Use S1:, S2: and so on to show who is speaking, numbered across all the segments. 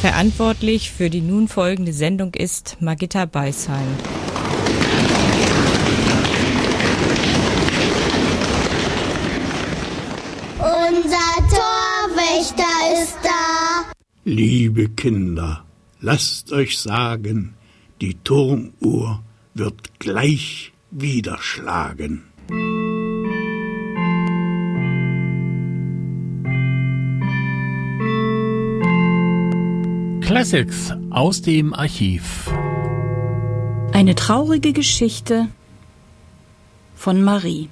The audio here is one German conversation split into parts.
S1: Verantwortlich für die nun folgende Sendung ist Margitta Beisheim.
S2: Unser Torwächter ist da.
S3: Liebe Kinder, lasst euch sagen, die Turmuhr wird gleich wieder schlagen.
S4: Classics aus dem Archiv.
S5: Eine traurige Geschichte von Marie.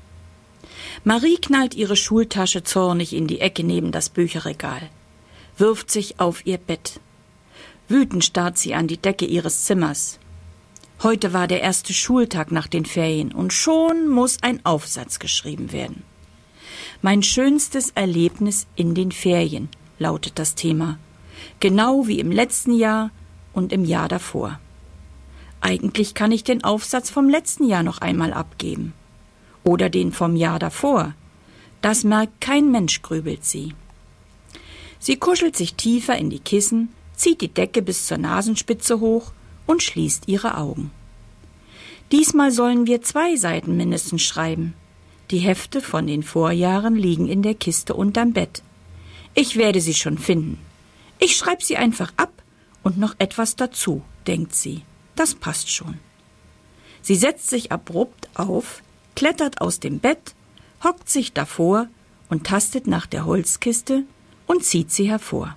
S5: Marie knallt ihre Schultasche zornig in die Ecke neben das Bücherregal, wirft sich auf ihr Bett. Wütend starrt sie an die Decke ihres Zimmers. Heute war der erste Schultag nach den Ferien und schon muss ein Aufsatz geschrieben werden. Mein schönstes Erlebnis in den Ferien lautet das Thema. Genau wie im letzten Jahr und im Jahr davor. Eigentlich kann ich den Aufsatz vom letzten Jahr noch einmal abgeben. Oder den vom Jahr davor. Das merkt kein Mensch, grübelt sie. Sie kuschelt sich tiefer in die Kissen, zieht die Decke bis zur Nasenspitze hoch und schließt ihre Augen. Diesmal sollen wir 2 Seiten mindestens schreiben. Die Hefte von den Vorjahren liegen in der Kiste unterm Bett. Ich werde sie schon finden. Ich schreibe sie einfach ab und noch etwas dazu, denkt sie. Das passt schon. Sie setzt sich abrupt auf, klettert aus dem Bett, hockt sich davor und tastet nach der Holzkiste und zieht sie hervor.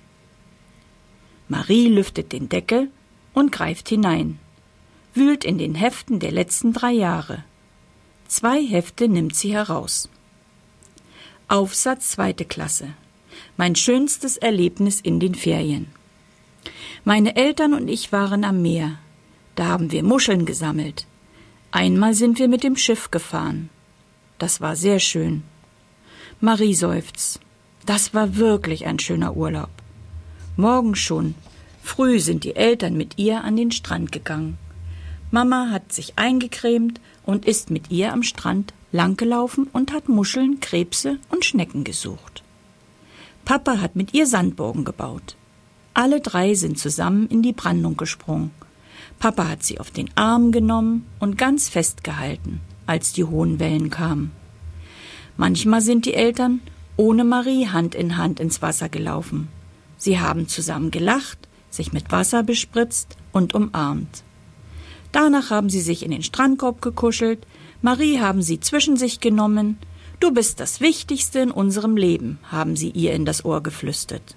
S5: Marie lüftet den Deckel und greift hinein, wühlt in den Heften der letzten 3 Jahre. 2 Hefte nimmt sie heraus. Aufsatz 2. Klasse. Mein schönstes Erlebnis in den Ferien. Meine Eltern und ich waren am Meer. Da haben wir Muscheln gesammelt. Einmal sind wir mit dem Schiff gefahren. Das war sehr schön. Marie seufzt. Das war wirklich ein schöner Urlaub. Morgen schon, früh sind die Eltern mit ihr an den Strand gegangen. Mama hat sich eingecremt und ist mit ihr am Strand langgelaufen und hat Muscheln, Krebse und Schnecken gesucht. Papa hat mit ihr Sandburgen gebaut. Alle 3 sind zusammen in die Brandung gesprungen. Papa hat sie auf den Arm genommen und ganz festgehalten, als die hohen Wellen kamen. Manchmal sind die Eltern ohne Marie Hand in Hand ins Wasser gelaufen. Sie haben zusammen gelacht, sich mit Wasser bespritzt und umarmt. Danach haben sie sich in den Strandkorb gekuschelt, Marie haben sie zwischen sich genommen. »Du bist das Wichtigste in unserem Leben«, haben sie ihr in das Ohr geflüstert.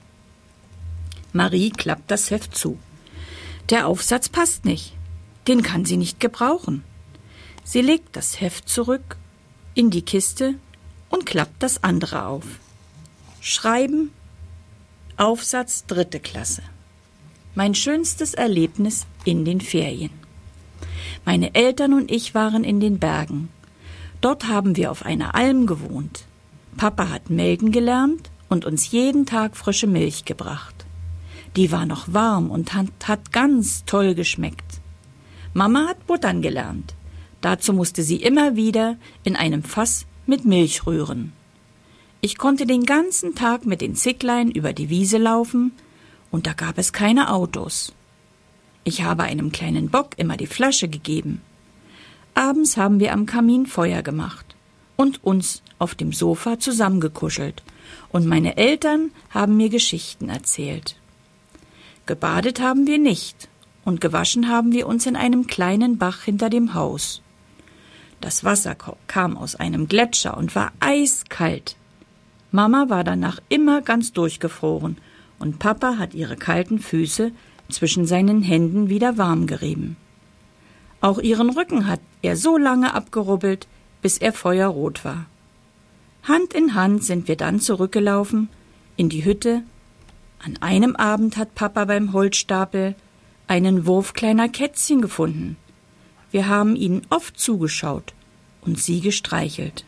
S5: Marie klappt das Heft zu. Der Aufsatz passt nicht. Den kann sie nicht gebrauchen. Sie legt das Heft zurück in die Kiste und klappt das andere auf. Schreiben, Aufsatz 3. Klasse. Mein schönstes Erlebnis in den Ferien. Meine Eltern und ich waren in den Bergen. Dort haben wir auf einer Alm gewohnt. Papa hat melken gelernt und uns jeden Tag frische Milch gebracht. Die war noch warm und hat ganz toll geschmeckt. Mama hat buttern gelernt. Dazu musste sie immer wieder in einem Fass mit Milch rühren. Ich konnte den ganzen Tag mit den Zicklein über die Wiese laufen und da gab es keine Autos. Ich habe einem kleinen Bock immer die Flasche gegeben. Abends haben wir am Kamin Feuer gemacht und uns auf dem Sofa zusammengekuschelt und meine Eltern haben mir Geschichten erzählt. Gebadet haben wir nicht und gewaschen haben wir uns in einem kleinen Bach hinter dem Haus. Das Wasser kam aus einem Gletscher und war eiskalt. Mama war danach immer ganz durchgefroren und Papa hat ihre kalten Füße zwischen seinen Händen wieder warm gerieben. Auch ihren Rücken hat er so lange abgerubbelt, bis er feuerrot war. Hand in Hand sind wir dann zurückgelaufen in die Hütte. An einem Abend hat Papa beim Holzstapel einen Wurf kleiner Kätzchen gefunden. Wir haben ihnen oft zugeschaut und sie gestreichelt.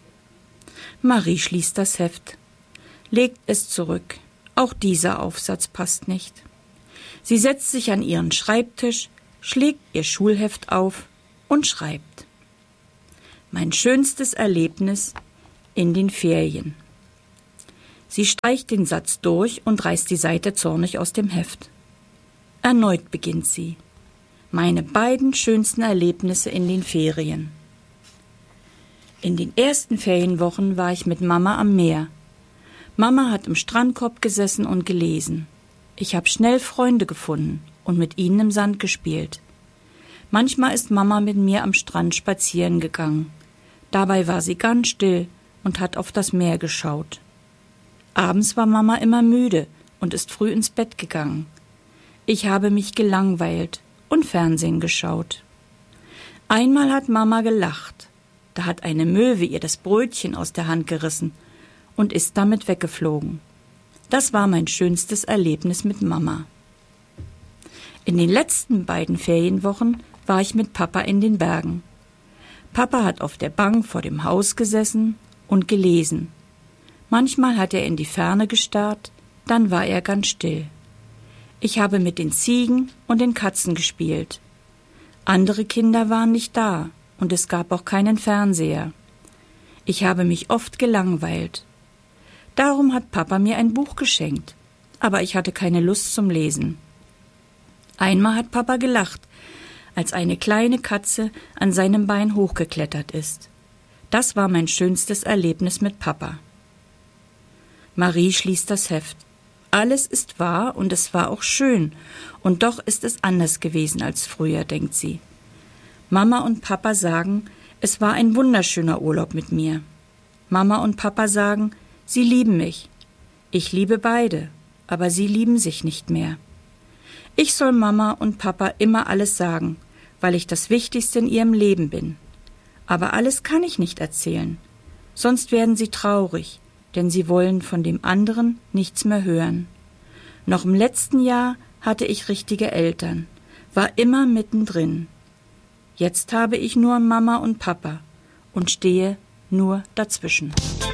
S5: Marie schließt das Heft, legt es zurück. Auch dieser Aufsatz passt nicht. Sie setzt sich an ihren Schreibtisch, schlägt ihr Schulheft auf und schreibt. Mein schönstes Erlebnis in den Ferien. Sie streicht den Satz durch und reißt die Seite zornig aus dem Heft. Erneut beginnt sie. Meine beiden schönsten Erlebnisse in den Ferien. In den ersten Ferienwochen war ich mit Mama am Meer. Mama hat im Strandkorb gesessen und gelesen. Ich habe schnell Freunde gefunden und mit ihnen im Sand gespielt. Manchmal ist Mama mit mir am Strand spazieren gegangen. Dabei war sie ganz still und hat auf das Meer geschaut. Abends war Mama immer müde und ist früh ins Bett gegangen. Ich habe mich gelangweilt und Fernsehen geschaut. Einmal hat Mama gelacht. Da hat eine Möwe ihr das Brötchen aus der Hand gerissen und ist damit weggeflogen. Das war mein schönstes Erlebnis mit Mama. In den letzten beiden Ferienwochen war ich mit Papa in den Bergen. Papa hat auf der Bank vor dem Haus gesessen und gelesen. Manchmal hat er in die Ferne gestarrt, dann war er ganz still. Ich habe mit den Ziegen und den Katzen gespielt. Andere Kinder waren nicht da und es gab auch keinen Fernseher. Ich habe mich oft gelangweilt. Darum hat Papa mir ein Buch geschenkt, aber ich hatte keine Lust zum Lesen. Einmal hat Papa gelacht, als eine kleine Katze an seinem Bein hochgeklettert ist. Das war mein schönstes Erlebnis mit Papa. Marie schließt das Heft. Alles ist wahr und es war auch schön, und doch ist es anders gewesen als früher, denkt sie. Mama und Papa sagen, es war ein wunderschöner Urlaub mit mir. Mama und Papa sagen, sie lieben mich. Ich liebe beide, aber sie lieben sich nicht mehr. Ich soll Mama und Papa immer alles sagen, weil ich das Wichtigste in ihrem Leben bin. Aber alles kann ich nicht erzählen, sonst werden sie traurig, denn sie wollen von dem anderen nichts mehr hören. Noch im letzten Jahr hatte ich richtige Eltern, war immer mittendrin. Jetzt habe ich nur Mama und Papa und stehe nur dazwischen.